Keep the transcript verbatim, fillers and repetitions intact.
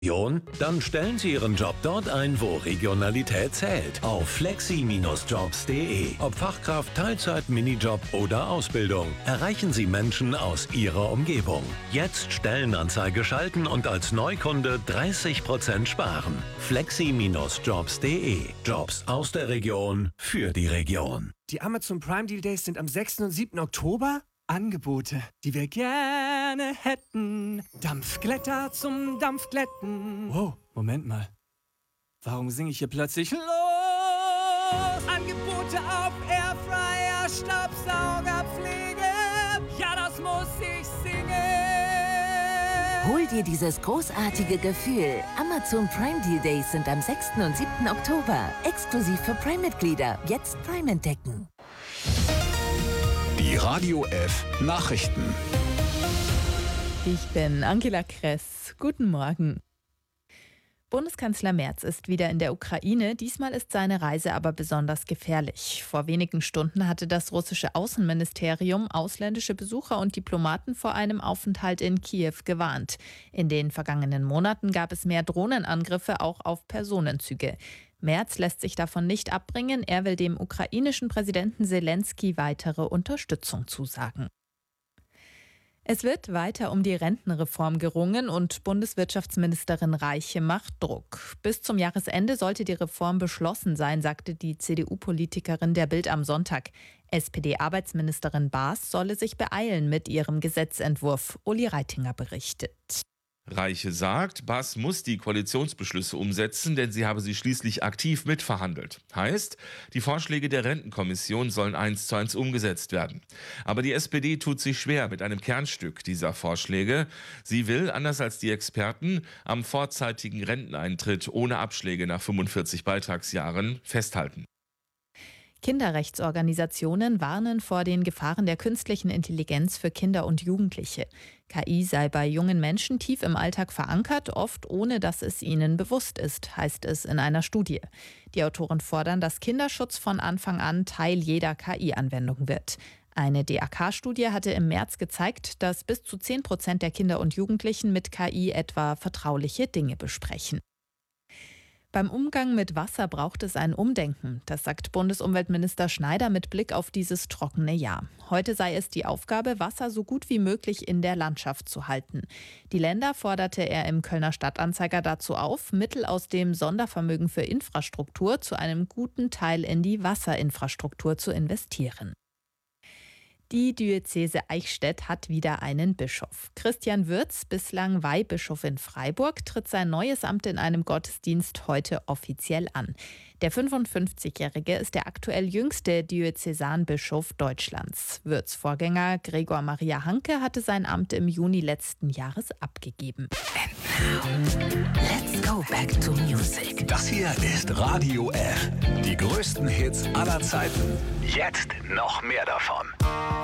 Region? Dann stellen Sie Ihren Job dort ein, wo Regionalität zählt. Auf flexi Bindestrich jobs punkt de. Ob Fachkraft, Teilzeit, Minijob oder Ausbildung. Erreichen Sie Menschen aus Ihrer Umgebung. Jetzt Stellenanzeige schalten und als Neukunde dreißig Prozent sparen. flexi Bindestrich jobs punkt de. Jobs aus der Region für die Region. Die Amazon Prime Deal Days sind am sechsten und siebten Oktober. Angebote, die wir gerne hätten. Dampfglätter zum Dampfglätten. Wow, Moment mal. Warum singe ich hier plötzlich los? Angebote auf Airfryer, Staubsaugerpflege. Ja, das muss ich singen. Hol dir dieses großartige Gefühl. Amazon Prime Deal Days sind am sechsten und siebten Oktober. Exklusiv für Prime-Mitglieder. Jetzt Prime entdecken. Die Radio F Nachrichten. Ich bin Angela Kress. Guten Morgen. Bundeskanzler Merz ist wieder in der Ukraine. Diesmal ist seine Reise aber besonders gefährlich. Vor wenigen Stunden hatte das russische Außenministerium ausländische Besucher und Diplomaten vor einem Aufenthalt in Kiew gewarnt. In den vergangenen Monaten gab es mehr Drohnenangriffe auch auf Personenzüge. Merz lässt sich davon nicht abbringen. Er will dem ukrainischen Präsidenten Selenskyj weitere Unterstützung zusagen. Es wird weiter um die Rentenreform gerungen und Bundeswirtschaftsministerin Reiche macht Druck. Bis zum Jahresende sollte die Reform beschlossen sein, sagte die C D U-Politikerin der Bild am Sonntag. S P D-Arbeitsministerin Baas solle sich beeilen mit ihrem Gesetzentwurf. Uli Reitinger berichtet. Reiche sagt, Baas muss die Koalitionsbeschlüsse umsetzen, denn sie habe sie schließlich aktiv mitverhandelt. Heißt, die Vorschläge der Rentenkommission sollen eins zu eins umgesetzt werden. Aber die S P D tut sich schwer mit einem Kernstück dieser Vorschläge. Sie will, anders als die Experten, am vorzeitigen Renteneintritt ohne Abschläge nach fünfundvierzig Beitragsjahren festhalten. Kinderrechtsorganisationen warnen vor den Gefahren der künstlichen Intelligenz für Kinder und Jugendliche. K I sei bei jungen Menschen tief im Alltag verankert, oft ohne dass es ihnen bewusst ist, heißt es in einer Studie. Die Autoren fordern, dass Kinderschutz von Anfang an Teil jeder K I-Anwendung wird. Eine D A K-Studie hatte im März gezeigt, dass bis zu zehn Prozent der Kinder und Jugendlichen mit K I etwa vertrauliche Dinge besprechen. Beim Umgang mit Wasser braucht es ein Umdenken. Das sagt Bundesumweltminister Schneider mit Blick auf dieses trockene Jahr. Heute sei es die Aufgabe, Wasser so gut wie möglich in der Landschaft zu halten. Die Länder forderte er im Kölner Stadtanzeiger dazu auf, Mittel aus dem Sondervermögen für Infrastruktur zu einem guten Teil in die Wasserinfrastruktur zu investieren. Die Diözese Eichstätt hat wieder einen Bischof. Christian Würz, bislang Weihbischof in Freiburg, tritt sein neues Amt in einem Gottesdienst heute offiziell an. Der fünfundfünfzigjährige ist der aktuell jüngste Diözesanbischof Deutschlands. Würz' Vorgänger Gregor Maria Hanke hatte sein Amt im Juni letzten Jahres abgegeben. And now, let's go back to music. Das hier ist Radio F. Die größten Hits aller Zeiten. Jetzt noch mehr davon.